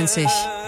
98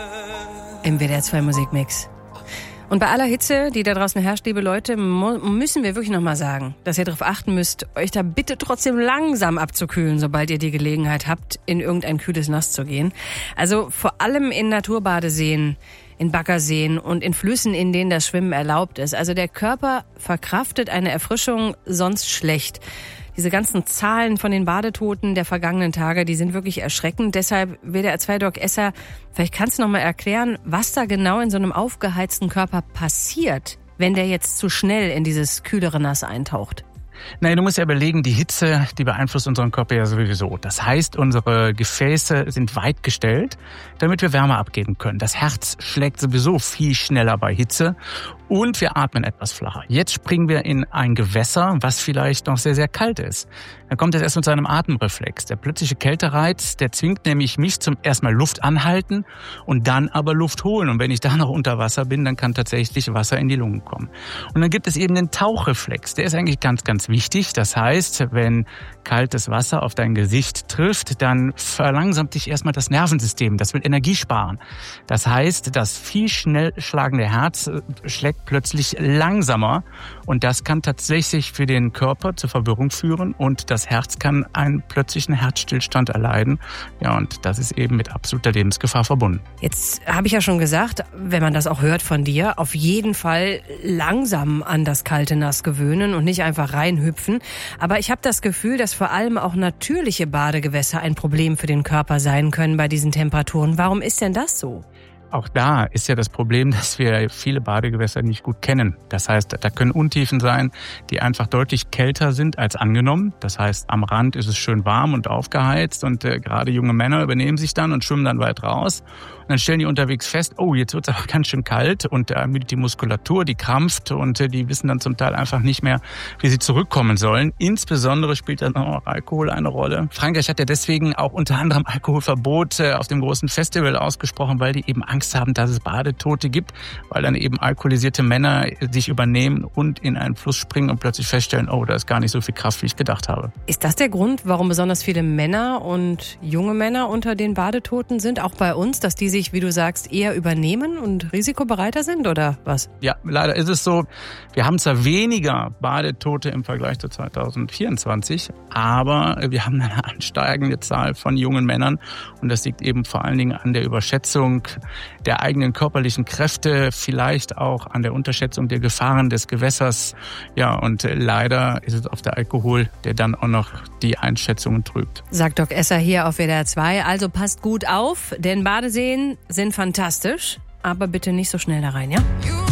im WDR 2 Musikmix. Und bei aller Hitze, die da draußen herrscht, liebe Leute, müssen wir wirklich nochmal sagen, dass ihr darauf achten müsst, euch da bitte trotzdem langsam abzukühlen, sobald ihr die Gelegenheit habt, in irgendein kühles Nass zu gehen. Also vor allem in Naturbadeseen, in Baggerseen und in Flüssen, in denen das Schwimmen erlaubt ist. Also der Körper verkraftet eine Erfrischung sonst schlecht. Diese ganzen Zahlen von den Badetoten der vergangenen Tage, die sind wirklich erschreckend. Deshalb WDR 2 Doc Esser, vielleicht kannst du noch mal erklären, was da genau in so einem aufgeheizten Körper passiert, wenn der jetzt zu schnell in dieses kühlere Nass eintaucht. Naja, du musst ja überlegen, die Hitze, die beeinflusst unseren Körper ja sowieso. Das heißt, unsere Gefäße sind weit gestellt, damit wir Wärme abgeben können. Das Herz schlägt sowieso viel schneller bei Hitze und wir atmen etwas flacher. Jetzt springen wir in ein Gewässer, was vielleicht noch sehr, sehr kalt ist. Dann kommt es erst mit seinem Atemreflex. Der plötzliche Kältereiz, der zwingt nämlich mich zum erstmal Luft anhalten und dann aber Luft holen. Und wenn ich da noch unter Wasser bin, dann kann tatsächlich Wasser in die Lungen kommen. Und dann gibt es eben den Tauchreflex. Der ist eigentlich ganz, ganz wichtig. Das heißt, wenn kaltes Wasser auf dein Gesicht trifft, dann verlangsamt dich erstmal das Nervensystem. Das will Energie sparen. Das heißt, das viel schnell schlagende Herz schlägt plötzlich langsamer. Und das kann tatsächlich für den Körper zur Verwirrung führen und das Herz kann einen plötzlichen Herzstillstand erleiden. Ja, und das ist eben mit absoluter Lebensgefahr verbunden. Jetzt habe ich ja schon gesagt, wenn man das auch hört von dir, auf jeden Fall langsam an das kalte Nass gewöhnen und nicht einfach reinhüpfen. Aber ich habe das Gefühl, dass vor allem auch natürliche Badegewässer ein Problem für den Körper sein können bei diesen Temperaturen. Warum ist denn das so? Auch da ist ja das Problem, dass wir viele Badegewässer nicht gut kennen. Das heißt, da können Untiefen sein, die einfach deutlich kälter sind als angenommen. Das heißt, am Rand ist es schön warm und aufgeheizt und gerade junge Männer übernehmen sich dann und schwimmen dann weit raus. Und dann stellen die unterwegs fest, oh, jetzt wird es aber ganz schön kalt und die Muskulatur, die krampft und die wissen dann zum Teil einfach nicht mehr, wie sie zurückkommen sollen. Insbesondere spielt dann auch Alkohol eine Rolle. Frankreich hat ja deswegen auch unter anderem Alkoholverbot auf dem großen Festival ausgesprochen, weil die eben Angst haben, dass es Badetote gibt, weil dann eben alkoholisierte Männer sich übernehmen und in einen Fluss springen und plötzlich feststellen, oh, da ist gar nicht so viel Kraft, wie ich gedacht habe. Ist das der Grund, warum besonders viele Männer und junge Männer unter den Badetoten sind, auch bei uns, dass die sich, wie du sagst, eher übernehmen und risikobereiter sind, oder was? Ja, leider ist es so, wir haben zwar weniger Badetote im Vergleich zu 2024, aber wir haben eine ansteigende Zahl von jungen Männern und das liegt eben vor allen Dingen an der Überschätzung der eigenen körperlichen Kräfte, vielleicht auch an der Unterschätzung der Gefahren des Gewässers. Ja, und leider ist es oft der Alkohol, der dann auch noch die Einschätzungen trübt. Sagt Doc Esser hier auf WDR 2. Also passt gut auf, denn Badeseen sind fantastisch, aber bitte nicht so schnell da rein, ja?